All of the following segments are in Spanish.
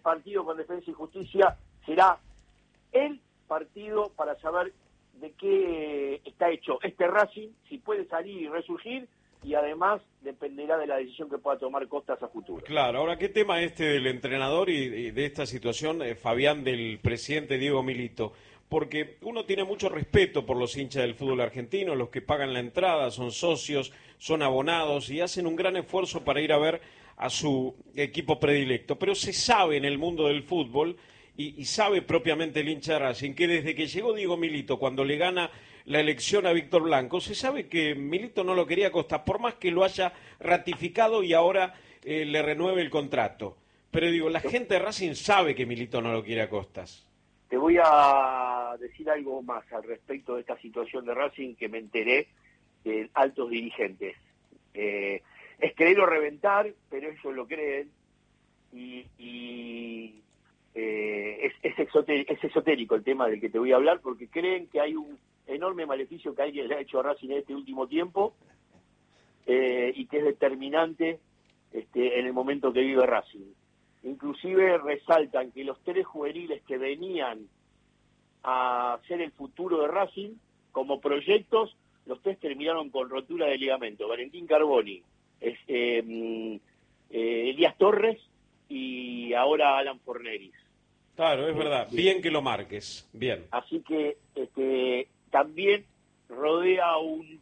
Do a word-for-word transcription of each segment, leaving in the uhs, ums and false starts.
partido con Defensa y Justicia será el partido para saber de qué está hecho este Racing, si puede salir y resurgir, y además dependerá de la decisión que pueda tomar Costas a futuro. Claro, ahora, ¿qué tema este del entrenador y, y de esta situación, eh, Fabián, del presidente Diego Milito? Porque uno tiene mucho respeto por los hinchas del fútbol argentino, los que pagan la entrada, son socios, son abonados y hacen un gran esfuerzo para ir a ver a su equipo predilecto. Pero se sabe en el mundo del fútbol, y, y sabe propiamente el hincha de Racing, que desde que llegó Diego Milito, cuando le gana la elección a Víctor Blanco, se sabe que Milito no lo quería a Costas, por más que lo haya ratificado y ahora eh, le renueve el contrato. Pero digo, la gente de Racing sabe que Milito no lo quiere a Costas. Te voy a decir algo más al respecto de esta situación de Racing que me enteré de altos dirigentes. Eh, es quererlo reventar, pero ellos lo creen y, y eh, es, es, esotérico, es esotérico el tema del que te voy a hablar, porque creen que hay un enorme maleficio que alguien le ha hecho a Racing en este último tiempo eh, y que es determinante este, en el momento que vive Racing. Inclusive resaltan que los tres juveniles que venían a ser el futuro de Racing como proyectos, los tres terminaron con rotura de ligamento. Valentín Carboni, es, eh, eh, Elías Torres y ahora Alan Forneris. Claro, es verdad. Eh, Bien que lo marques. Bien. Así que este, también rodea un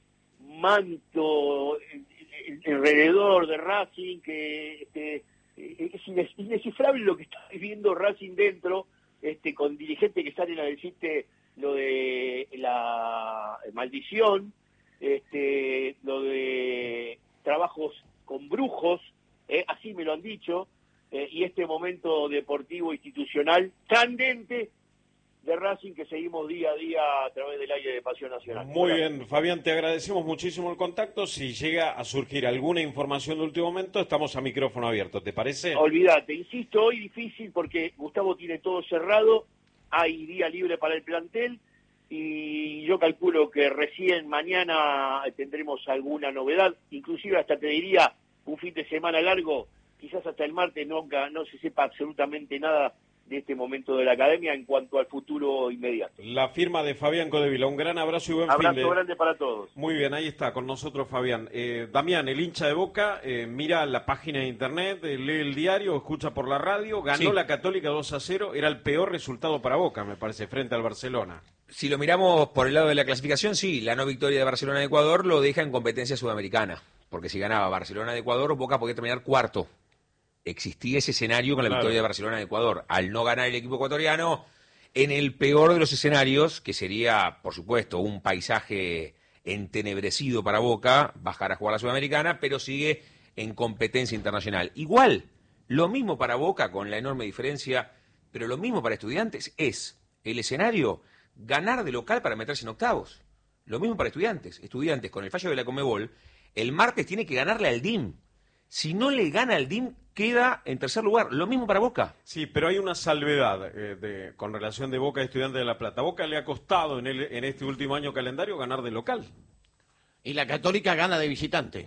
manto alrededor de Racing que este, es indescifrable lo que está viviendo Racing dentro, este, con dirigentes que salen a decirte lo de la maldición, este, lo de trabajos con brujos, eh, así me lo han dicho, eh, y este momento deportivo institucional candente de Racing que seguimos día a día a través del aire de Pasión Nacional. Muy bien, Fabián, te agradecemos muchísimo el contacto. Si llega a surgir alguna información de último momento, estamos a micrófono abierto, ¿te parece? Olvídate, insisto, hoy difícil porque Gustavo tiene todo cerrado, hay día libre para el plantel y yo calculo que recién mañana tendremos alguna novedad, inclusive hasta te diría un fin de semana largo, quizás hasta el martes no, no se sepa absolutamente nada de este momento de la academia en cuanto al futuro inmediato. La firma de Fabián Codevila, un gran abrazo y buen abrazo fin de... grande para todos. Muy bien, ahí está con nosotros Fabián. Eh, Damián, el hincha de Boca, eh, mira la página de internet, eh, lee el diario, escucha por la radio, ganó sí. la Católica dos a cero, era el peor resultado para Boca, me parece, frente al Barcelona. Si lo miramos por el lado de la clasificación, sí, la no victoria de Barcelona de Ecuador lo deja en competencia sudamericana, porque si ganaba Barcelona de Ecuador, Boca podía terminar cuarto. Existía ese escenario con la Claro. victoria de Barcelona de Ecuador. Al no ganar el equipo ecuatoriano, en el peor de los escenarios, que sería, por supuesto, un paisaje entenebrecido para Boca, bajar a jugar a la Sudamericana, pero sigue en competencia internacional. Igual, lo mismo para Boca, con la enorme diferencia, pero lo mismo para Estudiantes, es el escenario ganar de local para meterse en octavos. Lo mismo para Estudiantes. Estudiantes, con el fallo de la Conmebol, el martes tiene que ganarle al D I M. Si no le gana al D I M, queda en tercer lugar. Lo mismo para Boca. Sí, pero hay una salvedad eh, de, con relación de Boca y Estudiantes de La Plata. Boca le ha costado en, el, en este último año calendario ganar de local. Y la Católica gana de visitante.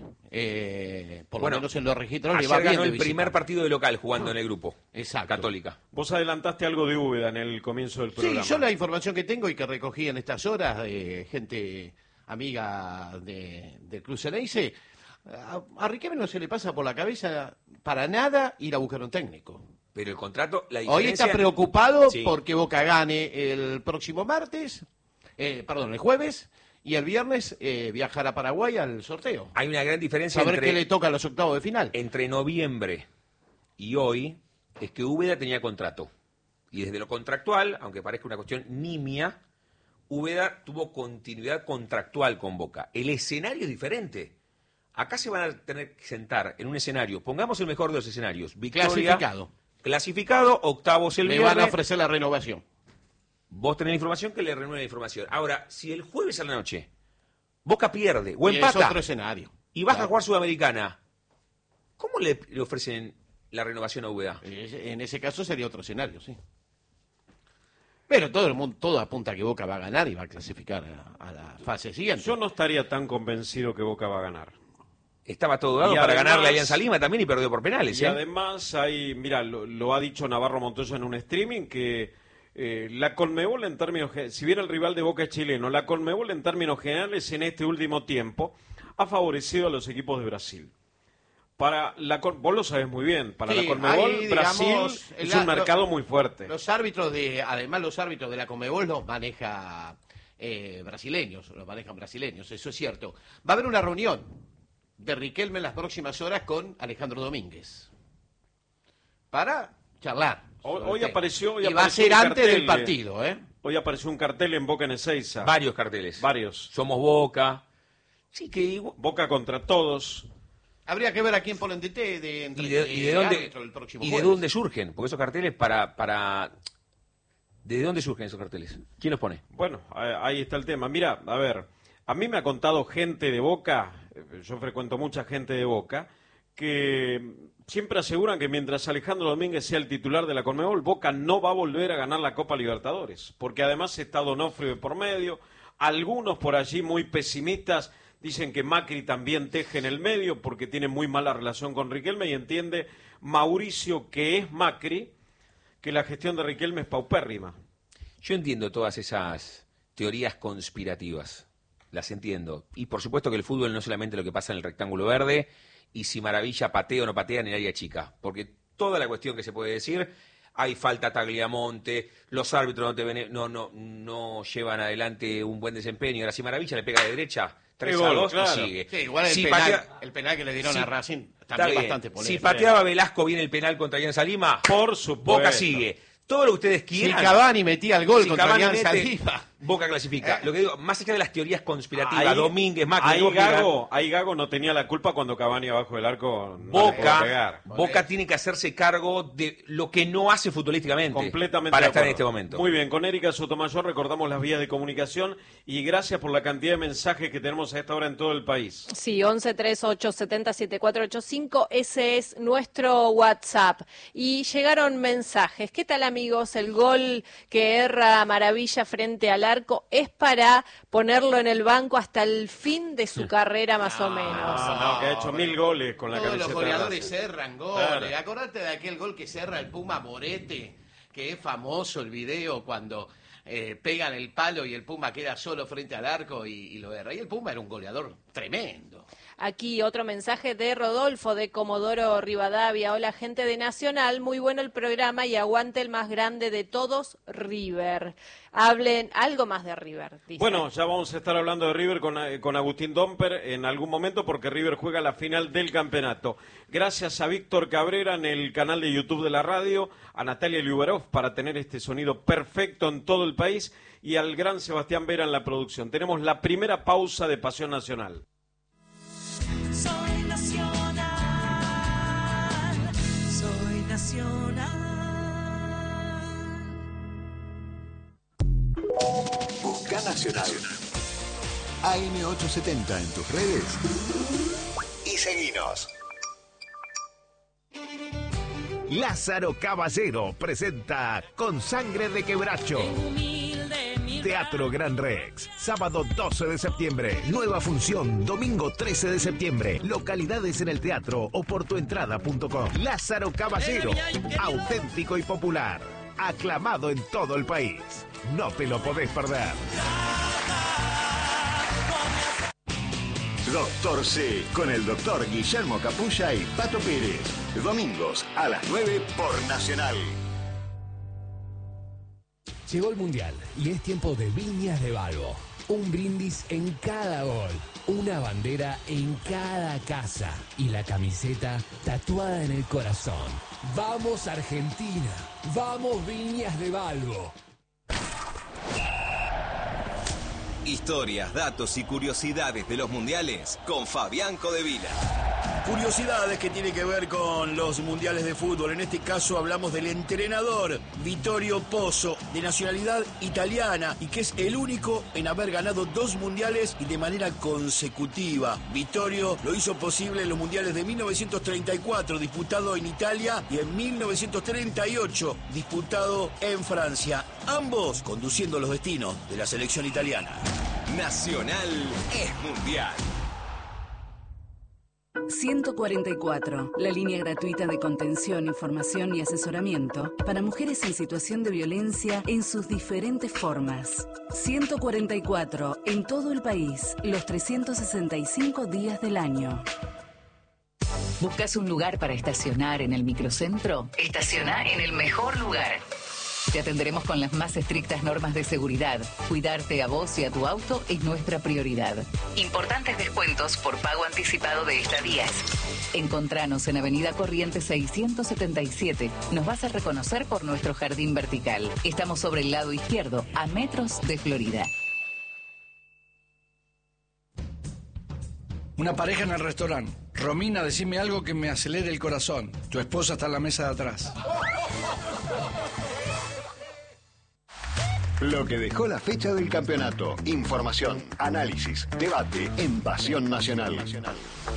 Eh, por Bueno, lo menos en los registros le Ayer va bien ganó de el primer visitante. partido de local jugando en el grupo. Exacto. Católica. Vos adelantaste algo de Úbeda en el comienzo del Sí, programa. yo la información que tengo y que recogí en estas horas de gente amiga de, del Club Ceneice, a, a Riquelme no se le pasa por la cabeza para nada ir a buscar un técnico. Pero el contrato, la Hoy diferencia... está preocupado Sí. porque Boca gane el próximo martes, eh, perdón, el jueves, y el viernes eh, viajar a Paraguay al sorteo. Hay una gran diferencia A ver entre, qué le toca a los octavos de final. entre noviembre y hoy, es que Úbeda tenía contrato. Y desde lo contractual, aunque parezca una cuestión nimia, Úbeda tuvo continuidad contractual con Boca. El escenario es diferente. Acá se van a tener que sentar en un escenario, pongamos el mejor de los escenarios, victoria, Clasificado. clasificado, octavos el Le viernes. van a ofrecer la renovación. Vos tenés la información, que le renueve la información. Ahora, si el jueves a la noche Boca pierde o Y es empata otro escenario. y baja Claro. a jugar Sudamericana, ¿cómo le, le ofrecen la renovación a Úbeda? En ese caso sería otro escenario, sí. Pero todo el mundo, todo apunta a que Boca va a ganar y va a clasificar a, a la fase siguiente. Yo no estaría tan convencido que Boca va a ganar. estaba todo dado Y para además- ganarle a Alianza Lima también y perdió por penales. Y ¿eh? además hay, mira, lo, lo ha dicho Navarro Montoya en un streaming que eh, la Conmebol en términos, ge- si bien el rival de Boca es chileno, la Conmebol en términos generales en este último tiempo ha favorecido a los equipos de Brasil. Para la Con- vos lo sabés muy bien, para Sí, la Conmebol ahí, Brasil digamos, es la- un mercado lo- muy fuerte. Los árbitros de, además los árbitros de la Conmebol los maneja eh, brasileños, los manejan brasileños, eso es cierto. Va a haber una reunión de Riquelme en las próximas horas con Alejandro Domínguez para charlar. Hoy- sobre hoy el tema. apareció- hoy y va a apareció ser un antes cartel del de- partido, ¿eh? Hoy apareció un cartel en Boca en Ezeiza. Varios carteles. Varios. Somos Boca. Sí, que igual- Boca contra todos. Habría que ver a quién ponen de, té, de, entre- ¿Y de, y de dónde, árbitro el próximo y de jueves. dónde surgen? Porque esos carteles para, para... ¿De dónde surgen esos carteles? ¿Quién los pone? Bueno, eh, ahí está el tema. Mira, a ver, a mí me ha contado gente de Boca, eh, yo frecuento mucha gente de Boca, que siempre aseguran que mientras Alejandro Domínguez sea el titular de la Conmebol, Boca no va a volver a ganar la Copa Libertadores, porque además está Donofrio de por medio, algunos por allí muy pesimistas dicen que Macri también teje en el medio porque tiene muy mala relación con Riquelme y entiende Mauricio, que es Macri, que la gestión de Riquelme es paupérrima. Yo entiendo todas esas teorías conspirativas, las entiendo. Y por supuesto que el fútbol no es solamente lo que pasa en el rectángulo verde y si Maravilla patea o no patea en el área chica, porque toda la cuestión que se puede decir, hay falta a Tagliamonte, los árbitros no, te ven- no, no, no llevan adelante un buen desempeño, ahora si Maravilla le pega de derecha, tres Qué a gol, dos claro. y sigue. Sí, igual el, Si penal, patea- el penal que le dieron Sí, a Racing Está también bien. bastante polémico. Si pateaba Velasco bien el penal contra Alianza Lima, Por supuesto. Boca sigue. Todo lo que ustedes Si quieran. Cavani metía el gol Si contra Cavani Alianza mete, Lima. Boca clasifica. Eh. Lo que digo, más allá de las teorías conspirativas, Ahí- Domínguez, Macri, ahí Boca, Gago, ahí Gago no tenía la culpa cuando Cavani abajo del arco no le podía Boca, pegar. Boca tiene que hacerse cargo de lo que no hace futbolísticamente Completamente para de estar en acuerdo. este momento. Muy bien, con Erika Sotomayor recordamos las vías de comunicación y gracias por la cantidad de mensajes que tenemos a esta hora en todo el país. Sí, once treinta y ocho setenta setenta y cuatro ochenta y cinco, ese es nuestro WhatsApp. Y llegaron mensajes. ¿Qué tal, amigos? El gol que erra Maravilla frente al arco es para ponerlo en el banco hasta el fin de su carrera, más o menos. No, no, que ha hecho mil goles con la Todos camiseta los de goleadores Racing. cerran goles. Claro. Acordate de aquel gol que cerra el Puma Morete, que es famoso el video cuando eh, pegan el palo y el Puma queda solo frente al arco y, y lo erra. Y el Puma era un goleador tremendo. Aquí otro mensaje de Rodolfo de Comodoro Rivadavia. Hola, gente de Nacional, muy bueno el programa y aguante el más grande de todos, River. Hablen algo más de River, dice. Bueno, ya vamos a estar hablando de River con, eh, con Agustín Domper en algún momento porque River juega la final del campeonato. Gracias a Víctor Cabrera en el canal de YouTube de la radio, a Natalia Liubarov para tener este sonido perfecto en todo el país y al gran Sebastián Vera en la producción. Tenemos la primera pausa de Pasión Nacional. Soy nacional, soy nacional. Busca Nacional. A M ochocientos setenta en tus redes. Y seguinos. Lázaro Caballero presenta Con Sangre de Quebracho. Humilde mi Teatro Gran Rex, sábado doce de septiembre, nueva función, domingo trece de septiembre, localidades en el teatro o por tu entrada punto com. Lázaro Caballero, auténtico y popular, aclamado en todo el país. No te lo podés perder. Doctor C, con el doctor Guillermo Capulla y Pato Pérez. Domingos a las nueve por Nacional. Llegó el Mundial y es tiempo de Viñas de Balbo. Un brindis en cada gol, una bandera en cada casa y la camiseta tatuada en el corazón. ¡Vamos Argentina! ¡Vamos Viñas de Balbo! Historias, datos y curiosidades de los mundiales con Fabián Codevila. Curiosidades que tienen que ver con los mundiales de fútbol. En este caso hablamos del entrenador Vittorio Pozzo, de nacionalidad italiana y que es el único en haber ganado dos mundiales y de manera consecutiva. Vittorio lo hizo posible en los mundiales de mil novecientos treinta y cuatro, disputado en Italia, y en mil novecientos treinta y ocho, disputado en Francia. Ambos conduciendo los destinos de la selección italiana. Nacional es mundial. ciento cuarenta y cuatro, la línea gratuita de contención, información y asesoramiento para mujeres en situación de violencia en sus diferentes formas. ciento cuarenta y cuatro, en todo el país, los trescientos sesenta y cinco días del año. ¿Buscas un lugar para estacionar en el microcentro? Estaciona en el mejor lugar. Te atenderemos con las más estrictas normas de seguridad. Cuidarte a vos y a tu auto es nuestra prioridad. Importantes descuentos por pago anticipado de estadías. Encontranos en Avenida Corrientes seiscientos setenta y siete. Nos vas a reconocer por nuestro jardín vertical. Estamos sobre el lado izquierdo, a metros de Florida. Una pareja en el restaurante. Romina, decime algo que me acelere el corazón. Tu esposa está en la mesa de atrás. Lo que dejó la fecha del campeonato. Información, análisis, debate en Pasión Nacional.